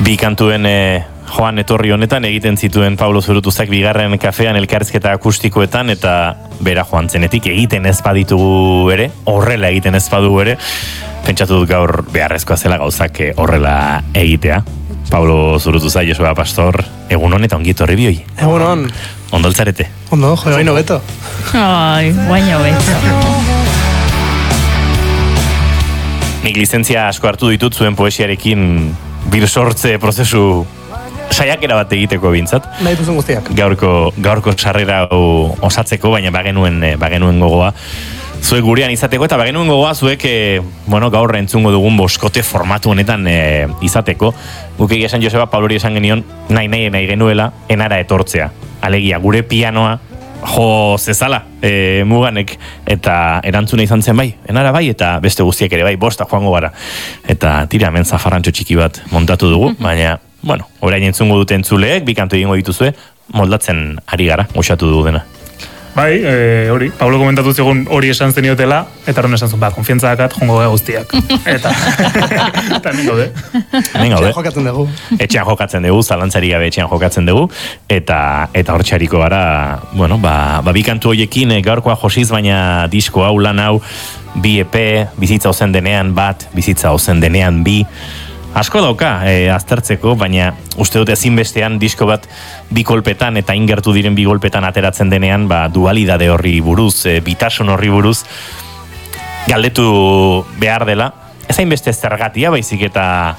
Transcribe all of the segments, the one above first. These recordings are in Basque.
Bi kantuen joan etorri honetan egiten zituen Pablo Zurutuzak bigarren kafean elkarrizketa akustikoetan eta bera joan zenetik egiten ez baditugu ere, horrela egiten ez badugu ere, pentsatu dut gaur beharrezkoa zela gauzak horrela egitea. Pablo Zurutuza, Joseba Pastor, egun hon eta ongi etorri bioi. Egun hon. Ondo altzarete? Ondo, jo, baino beto. Ai, baino beto. Nik lizentzia asko hartu ditut zuen poesiarekin birsortze prozesu saiakera bat egiteko bintzat. Nahi duzen guztiak. Gaurko sarrera osatzeko, baina bagenuen gogoa zuek gurean izateko, eta bagenuen gogoa zuek gaur entzungo dugun boskote formatu honetan izateko. Guk egia esan Joseba Pablori esan genion nahi genuela enara etortzea. Alegia, gure pianoa jo zezala muganek, eta erantzuna izan zen bai, enara bai, eta beste guztiek ere bai, bosta joango gara. Eta tira, hemen zafarrantxo txiki bat montatu dugu, baina, orain entzungo dute entzuleek, bi kantu egingo dituzue, moldatzen ari gara, goxatu dugu dena. Bai, hori, Pablo komentatu zigun hori esan zeniotela, eta horren esan zuen, konfiantza dakat, jongo gara guztiak. Eta hemen gaude. Etxean jokatzen dugu. Etxean jokatzen dugu, zalantzari gabe etxean jokatzen dugu, eta hor txariko gara, bi kantu horiekin gaurkoa josiz, baina disko hau, lan hau, bi EP, bizitza ozen denean bat, bizitza ozen denean bi, asko dauka aztertzeko, baina uste dut ezinbestean disko bat bi kolpetan eta ingertu diren bi kolpetan ateratzen denean, dualidade horri buruz, bitasun horri buruz, galdetu behar dela. Ez hainbeste zergatia, baizik eta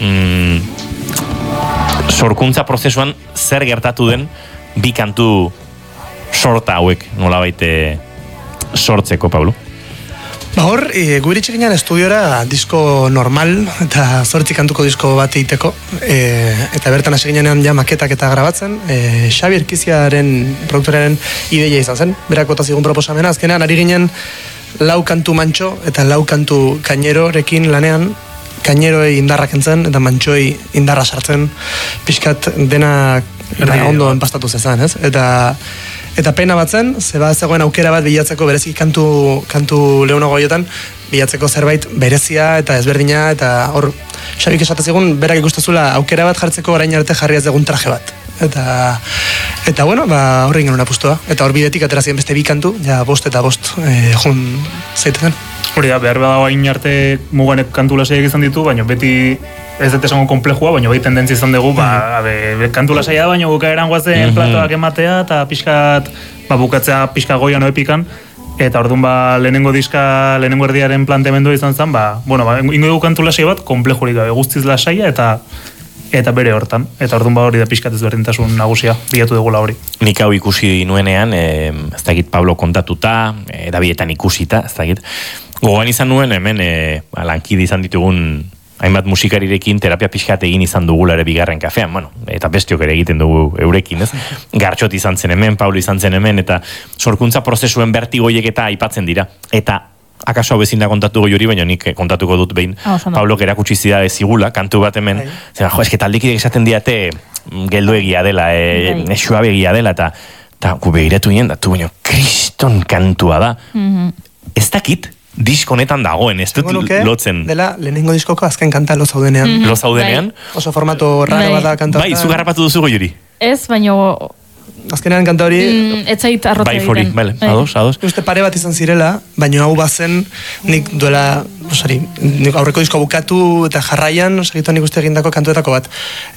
sorkuntza prozesuan zer gertatu den bi kantu sorta hauek nolabait sortzeko, Pablo. Hor, gu iritsi ginen estudiora disko normal eta 8 kantuko disko bat egiteko, eta bertan hasi ginean ja maketak eta grabatzen. Xabi Erkiziaren produktorearen ideia izan zen, berak bota zigun proposamena, azkenean ari ginen 4 kantu mantxo eta 4 kantu kainerorekin lanean, kaineroi indarra kentzen eta mantxoi indarra sartzen, pixkat dena ondo enpastatu zezan, ez? Eta pena batzen, zegoen aukera bat bilatzeko bereziki kantu lehunago horietan, bilatzeko zerbait berezia eta ezberdina, eta hor, Xabik esatezigun, berak ikustezula aukera bat jartzeko orain arte jarri ez dugun traje bat. Eta horrein genuen apustua. Eta hor bidetik aterazien beste bi kantu, ja 5 eta 5 jun zaitezen. Hori da, behar badago hain arte muganek kantu lasaiak izan ditu, baina beti ez dut esango komplejua, baina bai tendentzia izan dugu, kantu lasaia da, baina bukaeran guazen platoak ematea, eta pixkat, bukatzea pixka goian epikan, eta orduan lehenengo erdiaren planteamendu izan zen, ingo dugu kantu lasaia bat, komplejurik gabe, guztiz lasaia, eta bere hortan, eta orduan hori da pixkat ezberdintasun nagusia, bilatu dugula hori. Nik hau ikusi nuenean, ez dakit Pablo kontatuta, edabietan ikusita, ez dakit, gogoan izan nuen hemen lankide izan ditugun hainbat musikarirekin terapia pixkat egin izan dugula ere bigarren kafean, eta bestiok ere egiten dugu eurekin, ez? Gartxot izan zen hemen, Pablo izan zen hemen, eta sorkuntza prozesuen bertigoiek eta aipatzen dira. Eta akaso hau ezin da kontatu goi hori, baina nik kontatuko dut behin, Pablok erakutsi zida zigula, kantu bat hemen, eske taldekidek esaten diate geldoegia dela, suabegia dela, eta gu begiratu ginen, datu baina kriston kantua da. Ez dakit, disko honetan dagoen, ez dut lotzen. Dela, lehenengo diskoko azken kanta Lo Zaudenean. Lo Zaudenean? Oso formato raro bat da kanta. Bai, zu garrapatu duzu goi hori? Ez, baina azkenean kanta hori etzait arrotza egiten. Bai, ados. Uste pare bat izan zirela, baina hau bazen nik duela, nik aurreko disko bukatu eta jarraian, nik uste egindako kantuetako bat.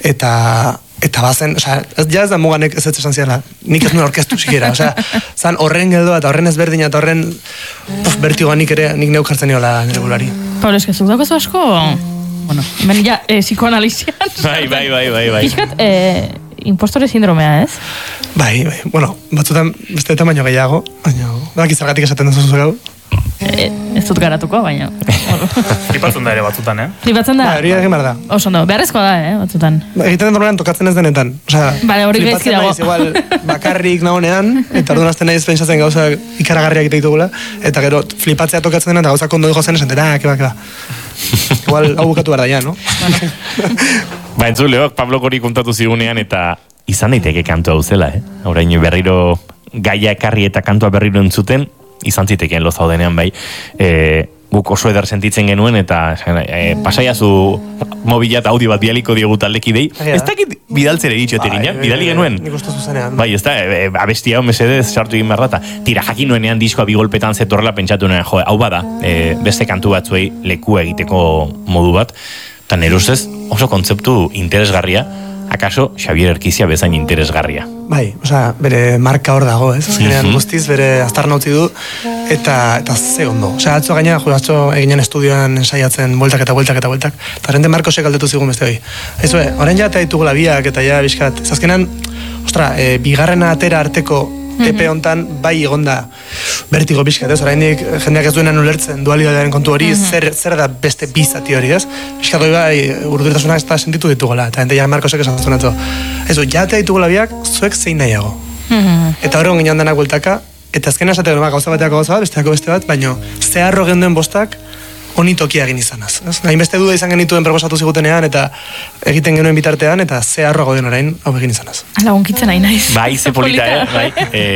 Eta bazen, ez da muganek ez esan zirela, nik ez nuen orkestu zikera, zan horren geldoa eta horren ezberdina eta horren bertigoa nik neuk jartzen niola nire bulari. Pablo, eskezuk dago asko, hemen ja, psikoanalizian. Bai. Pixkat, impostore sindromea, ez? Bai, batzutan beste eta baino gehiago, baina bak izargatik esaten duzu gau. Ez dut garatuko, baina. Flipatzen da ere batzutan, Flipatzen da? Hori egin behar da. Oso ondo, beharrezkoa da, batzutan. Egiten den normalan tokatzen ez denetan. Bale, hori gaizki dago. Igual bakarrik nagonean, eta orduan azten nahi ez pentsatzen gauza ikaragarriak ditugula, eta gero flipatzea tokatzen denetan, eta gauza kondo dijo zen esan, keba. Igual hau bukatu behar da ja, no? Entzuleok, Pablo hori kontatu zigunean, eta izan daiteke kantua hau zela, Orain berriro gaia ekarri eta kantua berriro entzuten, izan zitekeen Lo Zaudenean bai, guk oso eder sentitzen genuen, eta pasaiazu mobila eta audio bat bialiko diogu taldekidei. Ez dakit bidaltzere ditxote ginen, bidali genuen. Nik uste zuzenean. Bai, ez da, abestia hon mesedez sartu egin behar da. Tira, jakin nuenean diskoa bigolpetan zetorrela pentsatu nuen, hau bada, beste kantu batzuei lekua egiteko modu bat, eta nire ustez oso kontzeptu interesgarria, akaso Xabier Erkizia bezain interesgarria. Bai, bere marka hor dago, ez? Azkenean guztiz bere aztarna utzi du, eta ze ondo. Atzo gaina, atzo eginen estudioan ensaiatzen bueltak, eta rente Markosek aldetu zigun beste hori. Orain ja eta ditugula biak, eta ja bizkat, ez azkenean, bigarrena atera arteko epe hontan bai egonda bertigo bizkat, ez? Oraindik jendeak ez duenan ulertzen dualitatearen kontu hori, zer da beste bizati hori, ez? Bizkat hori bai, urduritasuna ez da sentitu ditugula, eta ja Markosek esan zuen atzo. Jatea ditugula biak, zuek zein nahiago. Eta horregon ginean denak bueltaka, eta azkena esateko gauza bateako gauza bat, besteako beste bat, baino zeharro genduen bostak honi tokia egin izanaz. Hainbeste duda izan genituen proposatu zigutenean, eta egiten genuen bitartean, eta zeharroa goden orain hau egin izanaz. Ala, onkitzen nahi naiz. Bai, ze polita, bai.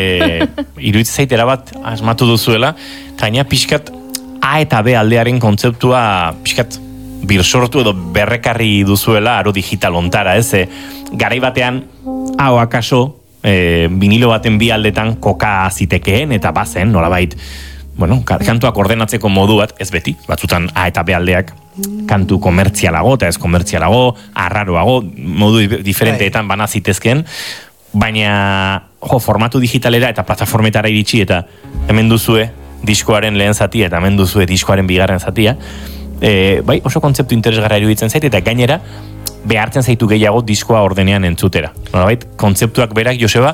Iruitz zaitera bat asmatu duzuela, gaina pixkat A eta B aldearen kontzeptua pixkat birsortu edo berrekarri duzuela aro digital ontara, ez? Garai batean, hau akaso, vinilo baten bi aldetan koka zitekeen, eta bazen, nolabait, kantuak ordenatzeko modu bat, ez beti, batzutan A eta B aldeak kantu komertzialago, eta ez komertzialago, arraroago, modu diferenteetan bana zitezken, baina formatu digitalera eta plataformetara iritsi, eta hemen duzue diskoaren lehen zatia, eta hemen duzue diskoaren bigarren zatia, bai, oso kontzeptu interesgarra iruditzen zait, eta gainera, behartzen zaitu gehiago diskoa ordenean entzutera. Nolabait, kontzeptuak berak, Joseba,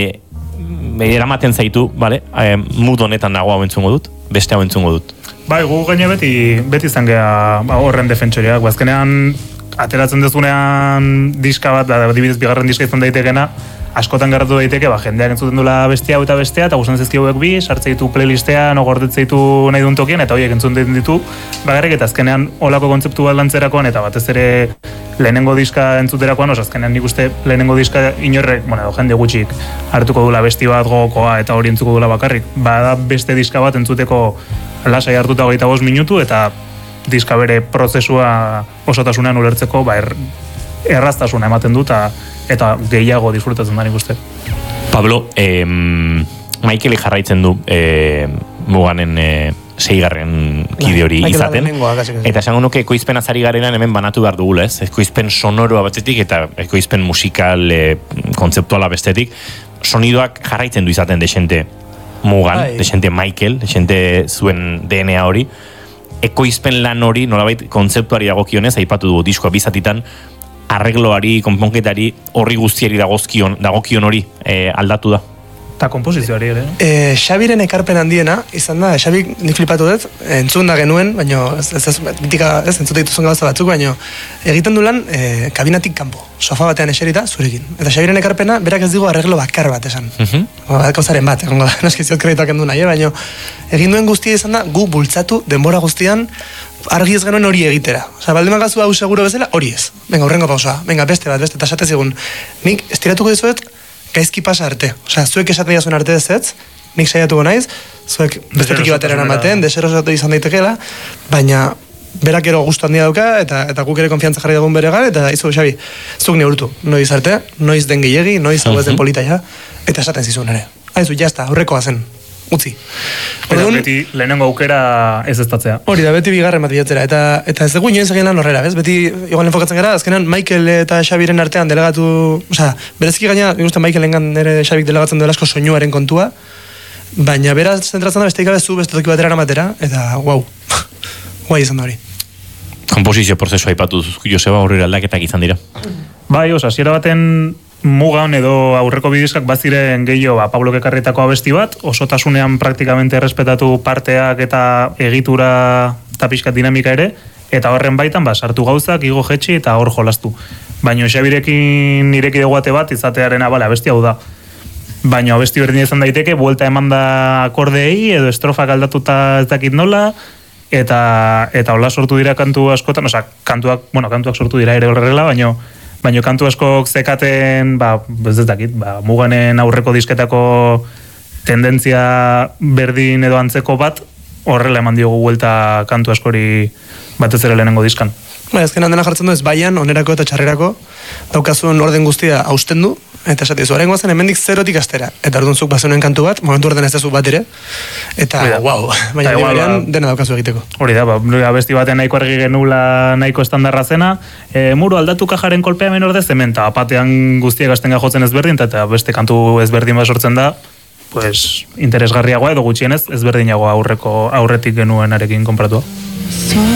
eramaten zaitu, mood honetan nago hau entzungo dut, beste hau entzungo dut. Bai, gu gaine beti izan geha horren defentsoriak. Azkenean, ateratzen dezunean diska bat, adibidez bigarren diska izan daitekena, askotan garratu daiteke, jendeak entzuten duela bestia eta bestea, eta guztan zezki hauek bi, sartzeitu playlistean, gordetzeitu nahi duen tokien, eta horiek entzuten ditu, bagarrik, eta azkenean olako kontzeptu bat lantzerakoan, eta batez ere lehenengo diska entzuterakoan, azkenean nik uste lehenengo diska inorrek, jende gutxik hartuko dula besti bat gogokoa eta hori entzuko dula bakarrik, bada beste diska bat entzuteko lasai hartuta 25 minutu, eta diska bere prozesua osotasunean ulertzeko, erraztasuna ematen du, eta gehiago disfrutatzen da nik uste. Pablo, Michael jarraitzen du muganen 6. kide hori izaten, eta esango nuke ekoizpen azari garenan hemen banatu behar dugula, ez? Ekoizpen sonoroa batetik eta ekoizpen musikal kontzeptuala bestetik, sonidoak jarraitzen du izaten desente mugan, desente Michael, desente zuen DNA hori, ekoizpen lan hori, nolabait kontzeptuari dagokionez, aipatu dugu diskoa bizatitan, arregloari, konponketari, horri guztiari dagokion hori aldatu da. Eta kompozizioari ere. Xabiren ekarpen handiena, izan da, Xabik nik flipatu dut, entzun da genuen, baina ez entzute dituzun gauza batzuk, baina egiten du lan kabinatik kanpo, sofa batean eserita zurekin. Eta Xabiren ekarpena, berak ez digu arreglo bakar bat esan. Gauzaren bat, egongo da, noski ziot kredituak endu nahi, baina egin duen guztia izan da, gu bultzatu denbora guztian, argi ez genuen hori egitera. Baldemagazu hau seguro bezala, hori ez. Venga, urrengo pausa, venga, beste, eta esate zigun. Nik estiratuko dizuet, gaizki pasa arte. Zuek esatea zuen arte ez, nik saiatuko naiz, zuek bestetik batera eramaten, deserosatu izan daitekeela, baina berak ero gustu handia dauka, eta guk ere konfiantza jarri dugun beregan, eta izu, Xabi, zuk neurtu, noiz arte, noiz den gehiegi, noiz hau ez den polita ja, eta esaten zizun ere. Haizu, jazta, aurrekoa zen. Utzi. Eta beti lehenengo aukera ez estatzea. Hori da, beti bigarren bat bilatzera. Eta ez dugu inoen zegin lan horrela, bez? Beti igual enfokatzen gara, azkenan Michael eta Xabiren artean delegatu... berezki gaina, nik uste Michaelengan nire Xabik delegatzen duela asko soinuaren kontua, baina beraz zentratzen da besteik gabezu beste toki batera eramatera, eta guau, guai izan da hori. Komposizio prozesua aipatu Joseba, horri aldaketak izan dira. Bai, hasiera baten mugan edo aurreko bidizkak baziren gehiago Pablo ekarritako abesti bat, osotasunean praktikamente errespetatu parteak eta egitura eta pixkat dinamika ere, eta horren baitan sartu gauzak, igo jetxi eta hor jolastu. Baina Xabirekin ireki dugu ate bat izatearena, abesti hau da. Baina abesti berdin izan daiteke, buelta eman da akordeei edo estrofak aldatuta ez dakit nola, eta hola sortu dira kantu askotan, kantuak sortu dira ere horrela, baina kantu askok zekaten, ez dakit, muganen aurreko disketako tendentzia berdin edo antzeko bat, horrela eman diogu buelta kantu askori batez ere lehenengo diskan. Azkenan dena jartzen du ez baian, onerako eta txarrerako, daukazun orden guztia hausten du, eta esate zu, horrengo zen hemendik zerotik astera. Eta orduan zuk bazenuen kantu bat, momentu orden ez dezu bat ere, eta wow, baina berean dena daukazu egiteko. Hori da, abesti batean nahiko argi genula nahiko estandarra zena, muru aldatu kajaren kolpea hemen ordez, hemen, eta batean guztiak astenga jotzen ezberdin, eta beste kantu ezberdin bat sortzen da, pues, interesgarriagoa edo gutxienez ezberdinagoa aurretik genuenarekin konpratua.